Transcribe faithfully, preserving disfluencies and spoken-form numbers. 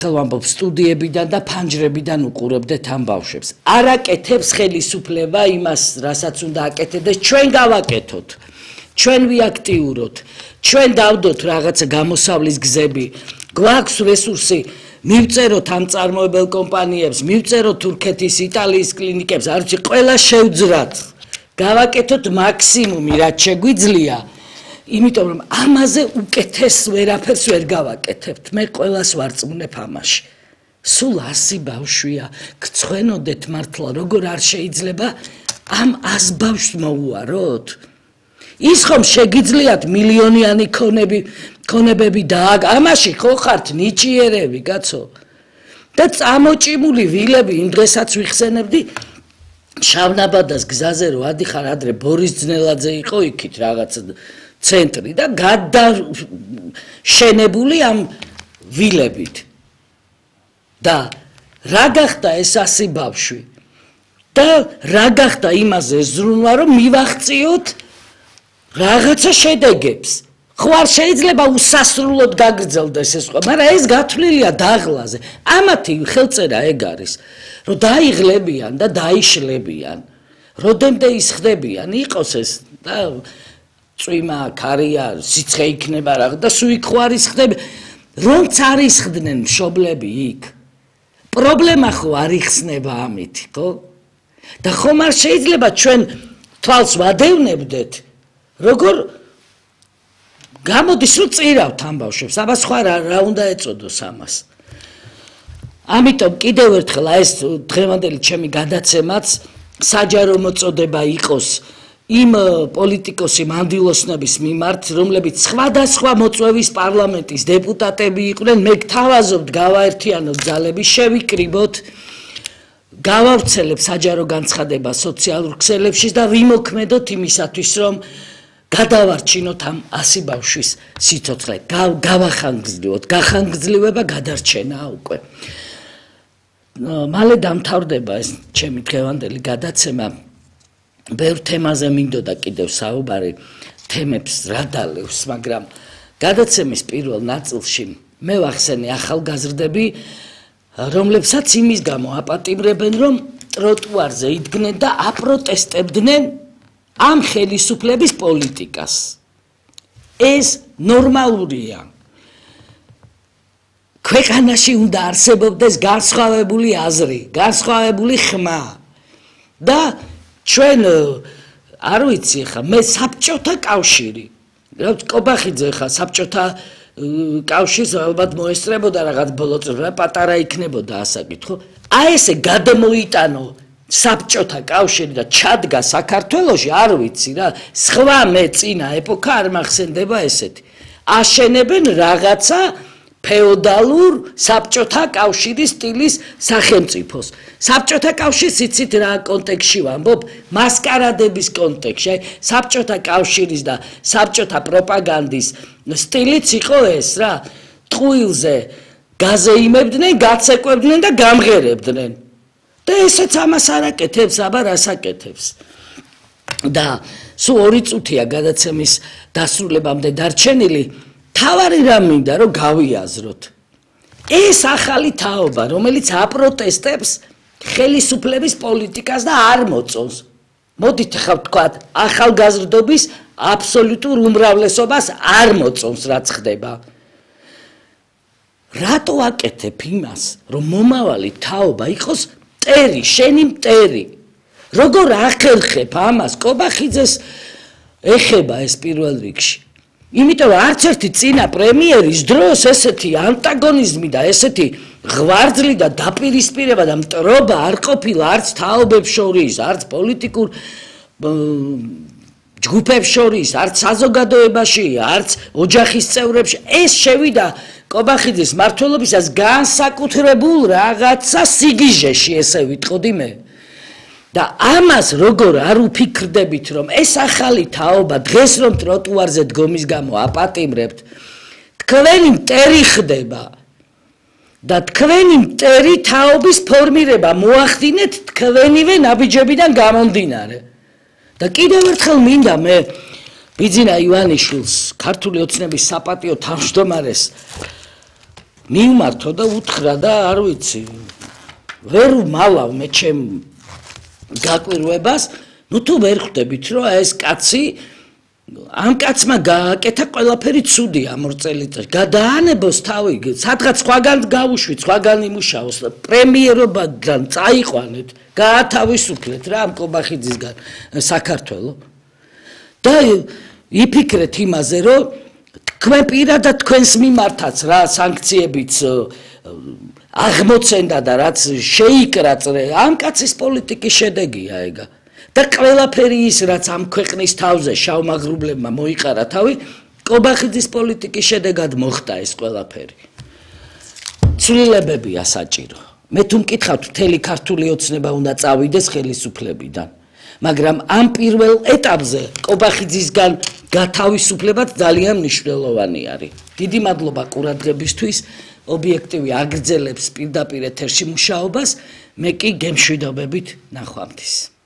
ხელმამბობ სტუდიებიდან და ფანჯრებიდან უყურებდეთ ამ ბავშვებს. არ აკეთებს ხელისუფლება იმას, რასაც უნდა აკეთებდეს, ჩვენ გავაკეთოთ. ჩვენ ვიაქტიუროთ, ჩვენ დავდოთ რაღაცა გამოსავლის გზები, გვაქვს რესურსი, მივწეროთ ამ წარმოებელ კომპანიებს, მივწეროთ თურქეთის, იტალიის კლინიკებს, არ ვიცი, ყველა შევძრათ. გავაკეთოთ მაქსიმუმი, რაც შეგვიძლია. იმიტომ რომ ამაზე უკეთეს ვერაფერს ვერ გავაკეთებთ. მე ყველას ვარწმუნებ ამაში. სულ ასი ბავშვია, გცხვენოდეთ მართლა, როგორ არ შეიძლება ამ ას ბავშვს მოუაროთ? ის ხომ შეგიძლიათ მილიონიანი ქონები, ქონებები დააგ, ამაში ხო ხართ ნიჭიერები, კაცო? და წამოჭიმული ვილები იმ დღესაც ვიხსენებდი შავნაბადას გზაზე რო ადიხარ ადრე ბორის ძნელაძე იყო იქით რაღაც ცენტრი და გადაშენებული ამ ვილებით. და რა გახდა ეს ასი ბავშვი? და რა გახდა იმაზე ზრუნვა რომ მივახციოთ რაღაცა შედეგებს? ხო არ შეიძლება უსასრულოდ გაგრძელდეს ეს ყველა, მაგრამ ეს გათვლილია დაღლაზე. ამათი ხელწერა ეგ არის, რომ დაიღლებიან და დაიშლებიან. როდემდე ის ხდებიან, იყოს ეს და წვიმა, ქარია, სიცხე იქნება რა და სულ იქ ხوارის ხდება. რომც არ იხდნენ მშობლები იქ. პრობლემა ხო არ იხსნება ამით, ხო? და ხომ არ შეიძლება ჩვენ თვალს ვადევნებდეთ, როგორ გამოდის რომ წირავთ ამ ბავშვებს, აბა სხვა რა უნდა ეწოდოს ამას. ამიტომ კიდევ ერთხელ ეს დღევანდელი ჩემი გადაცემაც საჯარო მოწოდება იყოს იმ პოლიტიკოსი მანდილოსნების მიმართ, რომლებიც სხვადასხვა მოწვევის პარლამენტის დეპუტატები იყვნენ, მე გთავაზობთ გავაერთიანოთ ძალები, შევიკრიბოთ, გავავრცელებ საჯარო განცხადება სოციალურ ქსელებში და ვიმოქმედოთ იმისათვის, რომ გადავარჩინოთ ამ ასი ბავშვის სიცოცხლე, გავახანგრძლივოთ, გახანგრძლივება გადარჩენაა უკვე. მალე დამთავრდება ეს ჩემი დღევანდელი გადაცემა. ბევრ თემაზე მინდოდა კიდევ საუბარი, თემებს რა დალევს, მაგრამ გადაცემის პირველ ნაწილში მე ვახსენე ახალგაზრდები, რომლებსაც იმის გამო აპატიმრებენ, რომ ტროტუარზე იდგნენ და აპროტესტებდნენ ამ ხელისუფლების პოლიტიკას. ეს ნორმალურია. ქვეყანაში უნდა არსებობდეს განსხვავებული აზრი, განსხვავებული ხმა. და ჩვენ არ ვიცი ხა, მე საბჭოთა კავშირი. კობახიძე ხა საბჭოთა კავშირს ალბათ მოესწრებოდა რაღაც ბოლო წელს, პატარა იქნებოდა ასაკით, ხო? აი ესე გადმოიტანო საბჭოთა კავშირი და ჩადგა საქართველოში, არ ვიცი რა, სხვა მე წინა ეპოქა არ მახსენდება ესეთი. აშენებენ რაღაცა ფეოდალურ საბჭოთა კავშირის სტილის სახელმწიფოს. საბჭოთა კავშირს იცით რა კონტექსტში ვამბობ? მასკარადების კონტექსტში. საბჭოთა კავშირის და საბჭოთა პროპაგანდის სტილიც იყო ეს რა. ტყუილზე გაზეიმებდნენ, გაცეკვებდნენ და გამღერებდნენ. და ესეც ამას არ აკეთებს, აბა რას აკეთებს. და სულ ორი წუთია გადაცემის დასრულებამდე დარჩენილი. თავარი რა მინდა რომ გავიაზროთ. ეს ახალი თაობა, რომელიც აპროტესტებს ხელისუფლების პოლიტიკას და არ მოწონს. მოდით ახლა ვთქვათ, ახალგაზრდობის აბსოლუტურ უმრავლესობას არ მოწონს რაც ხდება. რატო აკეთებ იმას, რომ მომავალი თაობა იყოს მტერი, შენი მტერი? როგორ ახერხებ ამას? კობახიძეს ეხება ეს პირველ რიგში. იმიტომ არც ერთი წინა პრემიერის დროს ესეთი ანტაგონიზმი და ესეთი ღვარძლი და დაპირისპირება და მტრობა არ ყოფილა არც თაობებს შორის, არც პოლიტიკურ ჯგუფებს შორის, არც საზოგადოებაში, არც ოჯახის წევრებში. ეს შევიდა კობახიძის მმართველობისას განსაკუთრებულ რაღაცა სიგიჟეში, ესე ვიტყოდი მე. და ამას როგორ არ უფიქრდებით, რომ ეს ახალი თაობა დღეს რომ ტროტუარზე დგომის გამო აპატიმრებთ, თქვენი მტერი ხდება და თქვენი მტერი თაობის ფორმირება მოახდინეთ თქვენივე ნაბიჯებიდან გამომდინარე. და კიდევ ერთხელ მინდა მე ბიძინა ივანიშვილს, ქართული ოცნების საპატიო თავმჯდომარეს მივმართო და უთხრა და არ ვიცი ვერ მალავ მე ჩემ გაკვირვებას ნუ თუ ვერ ხვდებით რომ ეს კაცი ამ კაცმა გააკეთა ყველაფერი ცუდი ამ ორ წელიწადში გადაანებოს თავი სადღაც სხვაგან გავუშვით სხვაგან იმუშაოს პრემიერობიდან წაიყვანეთ გაათავისუფლეთ რა ამ კობახიძისგან საქართველო და იფიქრეთ იმაზე რომ თქვენ პირადად თქვენს მიმართაც რა სანქციებიც აღმოცენდა და რაც შეიკრა წრე ამ კაცის პოლიტიკის შედეგია ეგა და ყველაფერი ის რაც ამ ქვეყნის თავზე შავმაღრუბლებმა მოიყარა თავი კობახიძის პოლიტიკის შედეგად მოხდა ეს ყველაფერი ცვლილებებია საჭირო მე თუ მკითხავთ მთელი ქართული ოცნება უნდა წავიდეს ხელისუფლებიდან მაგრამ ამ პირველ ეტაპზე კობახიძისგან გათავისუფლებაც ძალიან მნიშვნელოვანი არის დიდი მადლობა ყურადღებისთვის ობიექტივი აგრძელებს პირდაპირ ეთერში მუშაობას მე კი გემშვიდობებით ნახვამდის